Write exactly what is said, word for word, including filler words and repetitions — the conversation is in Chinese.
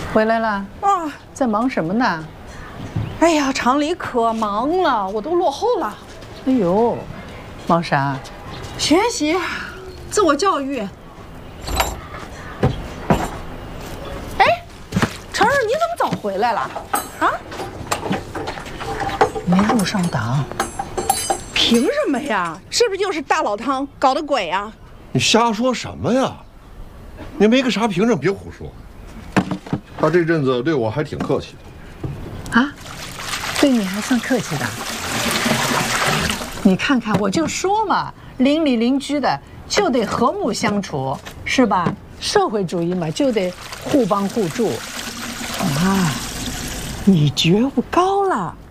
回来了啊， 在忙什么呢？ 哎呀，厂里可忙了，我都落后了。 哎呦，忙啥？ 学习，自我教育。哎，晨儿，你怎么早回来了？啊？ 没入上党。 凭什么呀？是不是又是大老汤搞的鬼呀？ 你瞎说什么呀？你没个啥凭证，别胡说。他这阵子对我还挺客气的。啊？对你还算客气的？你看看，我就说嘛，邻里邻居的就得和睦相处，是吧？社会主义嘛，就得互帮互助。啊，你觉悟高了。